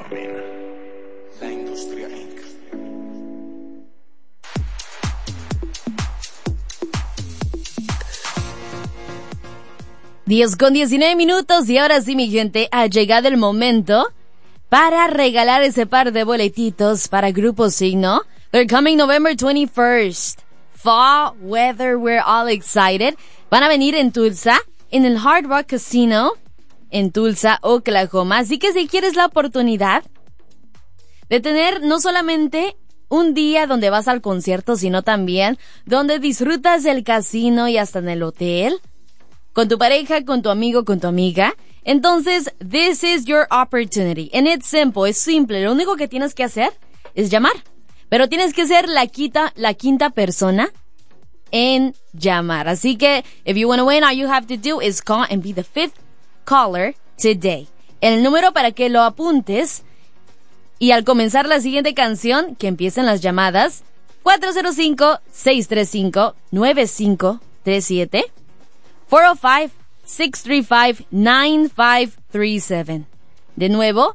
pena. La Industria Inc. Diez con 19 minutos y ahora sí, mi gente, ha llegado el momento para regalar ese par de boletitos para Grupo Signo. They're coming November 21st. Fall weather, we're all excited. Van a venir en Tulsa, en el Hard Rock Casino, en Tulsa, Oklahoma. Así que si quieres la oportunidad de tener no solamente un día donde vas al concierto, sino también donde disfrutas del casino y hasta en el hotel, con tu pareja, con tu amigo, con tu amiga, entonces, this is your opportunity. And it's simple, es simple. Lo único que tienes que hacer es llamar. Pero tienes que ser la quinta persona en llamar. Así que, if you want to win, all you have to do is call and be the fifth caller today. El número para que lo apuntes y al comenzar la siguiente canción, que empiecen las llamadas, 405-635-9537, 405-635-9537. De nuevo,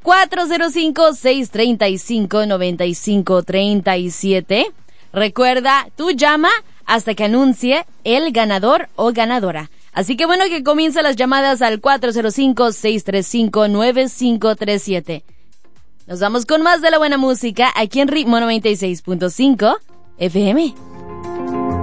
405-635-9537. Recuerda, tú llama hasta que anuncie el ganador o ganadora. Así que bueno, que comiencen las llamadas al 405-635-9537. Nos vamos con más de la buena música aquí en Ritmo 96.5 FM.